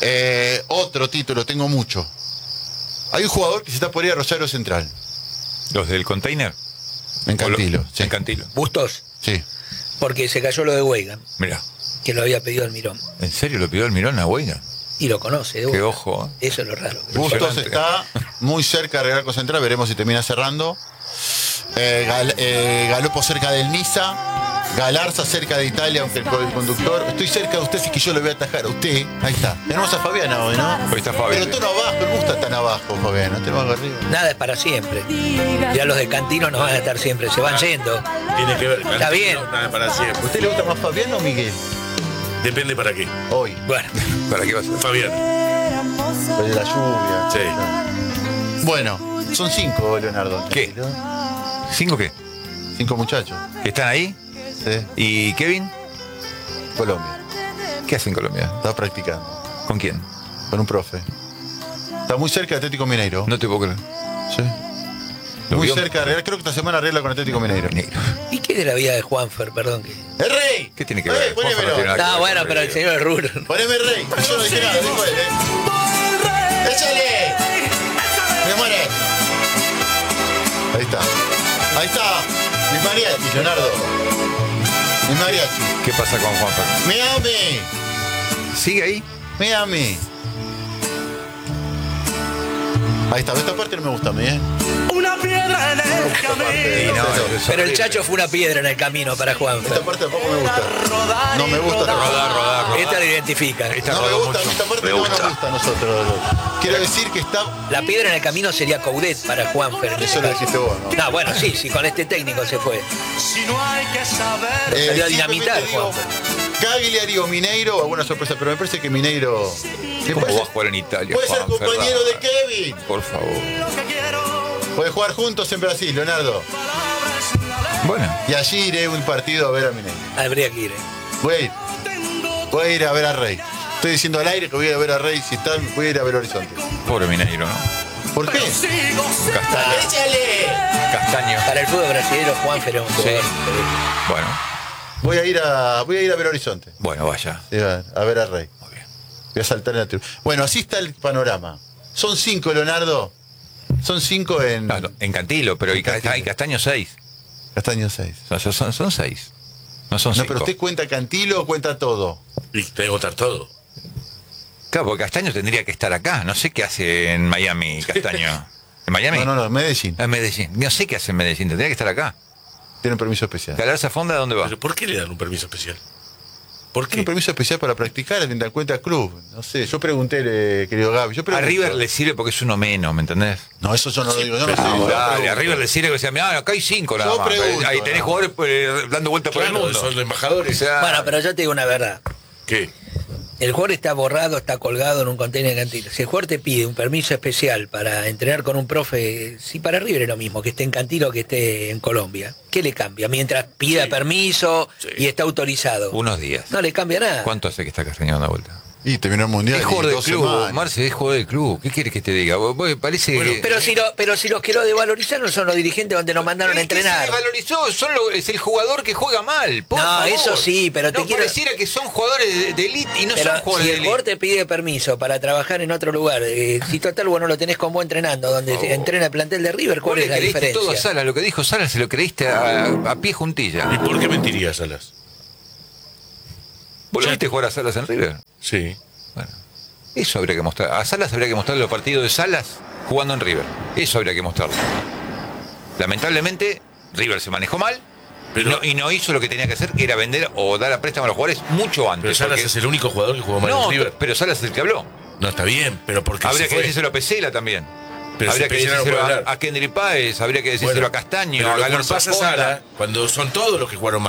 Otro título, tengo mucho. Hay un jugador que se está por ir a Rosario Central. ¿Los del container? En Cantilo. Sí. En Cantilo. Bustos, Sí. porque se cayó lo de Weigan, Mirá. que lo había pedido Almirón. ¿En serio lo pidió Almirón a Huayna? Y lo conoce, de Qué una. ojo. Eso es lo raro. Bustos está muy cerca de Real Central, veremos si termina cerrando. Galopo cerca del Niza. Galarza cerca de Italia, aunque el conductor. Estoy cerca de usted, si que yo le voy a atajar a usted. Ahí está. Tenemos a Fabiana hoy, ¿no? Hoy está Fabián. Pero tono abajo, el gusta tan abajo, Fabiana. Tenemos acá arriba. Nada es para siempre. Ya los de Cantino no van a estar siempre, se van yendo. Tiene que ver. Está bien. Nada para siempre. ¿Usted le gusta más Fabián o Miguel? Depende para qué. Hoy. Bueno, ¿Para qué va a ser? Fabián. Por la lluvia. Sí. Bueno, son 5, Leonardo. ¿Qué? ¿5 qué? 5 muchachos. ¿Están ahí? Sí. ¿Y Kevin? Colombia. ¿Qué hace en Colombia? Está practicando. ¿Con quién? Con un profe. Está muy cerca de Atlético Mineiro. No te puedo creer. Sí. ¿Lo Muy vio? cerca de Real. Creo que esta semana arregla con Atlético Mineiro. Negro. ¿y qué de la vida de Juanfer? Perdón que. ¡El rey! ¿Qué tiene que ver? Ponémelo. Juanfer no tiene nada que Ah, ver bueno, con pero el River. señor es Rubro. Poneme el rey. Yo no dije nada, dijo él, ¡Échale! ¡Me muere! Ahí está. Ahí está. Mi mariachi, Leonardo. Mi mariachi. ¿Qué pasa con Juanfer? Miami. ¿Sigue ahí? Miami. Ahí está. Esta parte no me gusta a mí, ¿eh? Una piedra en el Sí, camino. no, es Pero el horrible. Chacho fue una piedra en el camino para Juanfer. Esta parte tampoco me gusta. No me gusta. Rodar. Esta lo identifica. Esta No me rodó gusta. mucho. Esta parte Me no nos gusta. gusta a nosotros. Quiero decir que está... La piedra en el camino sería Coudet para Juanfer. en Eso ese lo caso. dijiste vos, ¿no? No, bueno, sí, con este técnico se fue. Si no hay que saber. Salió a simplemente dinamitar, digo, Cagliari o Mineiro, alguna sorpresa, pero me parece que Mineiro... que ¿Cómo puede va a ser- jugar en Italia? Puede ser Juanfer? compañero de Kevin. Por favor. Puede jugar juntos en Brasil, Leonardo. Bueno. Y allí iré un partido a ver a Mineiro. Habría que ir. Voy a ir. Voy a ir a ver a Rey. Estoy diciendo al aire que voy a ir a ver a Rey. Si tal, voy a ir a ver Horizonte. Pobre Mineiro, ¿no? ¿Por qué? Castaño. ¡Échale! Castaño. Para el fútbol brasileño, Juanfer es un Sí. jugador. Bueno. Voy a ir a ver Horizonte. Bueno, vaya. Sí, a ver a Rey. Muy bien. Voy a saltar en la tribuna. Bueno, así está el panorama. Son 5, Leonardo. Son 5 en No, en Cantilo, pero y Castaño 6. Castaño 6. Son 6. No son No, 5. pero usted cuenta Cantilo o cuenta todo. Y te debo estar todo. Claro, porque Castaño tendría que estar acá. No sé qué hace en Miami, Castaño. ¿En Miami? No, Medellín. En Medellín. No sé qué hace en Medellín. Tendría que estar acá. Tiene un permiso especial. ¿Galarza Fonda dónde va? ¿Pero por qué le dan un permiso especial? ¿Por Tiene qué? un permiso especial para practicar en cuenta club. No sé, yo pregunté, querido Gaby. Yo A pregunté. River le sirve porque es uno menos, ¿me entendés? No, eso yo no lo digo. Yo no sé. pero- yo Dale, pregunto. a River le sirve que sea, mirá, acá hay 5 nada Yo más. pregunto, Ahí tenés no. jugadores dando vueltas por el Claro, mundo. son los embajadores. O sea, Bueno, pero yo te digo una verdad. ¿Qué? El jugador está borrado, está colgado en un container de Cantilo. Si el jugador te pide un permiso especial para entrenar con un profe, si para River es lo mismo, que esté en Cantilo o que esté en Colombia, ¿qué le cambia? Mientras pida permiso y está autorizado. unos días. No le cambia nada. ¿Cuánto hace que está Castaño dando vuelta? Y terminó el mundial. Es y jugador del 2 club, semanas. Marce, es jugador del club. ¿Qué quieres que te diga? Parece que... Pero si los que lo devalorizaron son los dirigentes donde nos mandaron a Es que entrenar. se valorizó, es el jugador que juega mal. Por No, favor. eso sí, pero te no quiero- pareciera que son jugadores de elite y no Pero son si jugadores el de jugador elite. te pide permiso para trabajar en otro lugar, si total vos no lo tenés como entrenando, donde se entrena el plantel de River, Vos ¿cuál le es la creíste diferencia? todo a Salas, lo que dijo Salas se lo creíste a pie ¿Y juntilla. por qué mentirías, Salas? ¿Vos lo viste jugar a Salas en River? Sí. Bueno, eso habría que mostrar. A Salas habría que mostrarle los partidos de Salas jugando en River. Eso habría que mostrarlo. Lamentablemente, River se manejó mal Pero- y no hizo lo que tenía que hacer, que era vender o dar a préstamo a los jugadores mucho antes. Pero Salas porque- es el único jugador que jugó mal No, en River. pero Salas es el que habló. No, está bien, pero porque Habría se que fue. decírselo a Pesela también. Pero habría si que Pesela no decírselo puede hablar. a Kendry Páez, habría que decírselo Bueno, a Castaño, pero a lo Galarza culpás a Fonda. Sala cuando son todos los que jugaron